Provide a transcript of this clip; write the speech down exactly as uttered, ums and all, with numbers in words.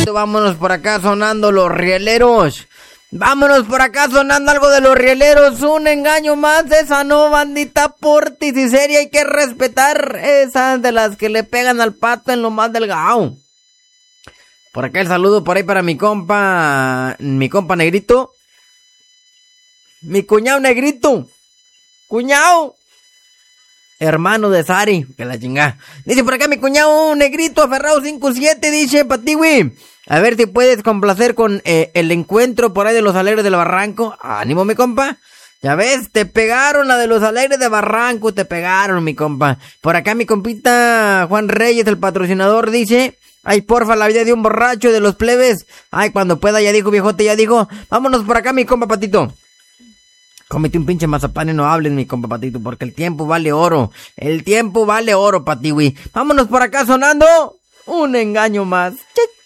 Patito, vámonos por acá sonando los rieleros. Vámonos por acá sonando algo de los rieleros. Un engaño más, esa no, bandita Portis y seria. Hay que respetar esas de las que le pegan al pato en lo más delgado. Por acá el saludo por ahí para mi compa, mi compa Negrito. Mi cuñado Negrito. Cuñado. Hermano de Sari, que la chingada. Dice por acá mi cuñado Negrito aferrado cinco siete, dice Patiwi. A ver si puedes complacer con eh, el encuentro por ahí de los Alegres del Barranco. Ánimo, mi compa. Ya ves, te pegaron la de los Alegres de Barranco, te pegaron, mi compa. Por acá mi compita Juan Reyes, el patrocinador, dice: ay, porfa, la vida de un borracho de los plebes. Ay, cuando pueda, ya dijo, viejote, ya dijo. Vámonos por acá, mi compa Patito. Cómete un pinche mazapán y no hables, mi compa Patito, porque el tiempo vale oro. El tiempo vale oro, Patiwi. Vámonos por acá sonando un engaño más. Ch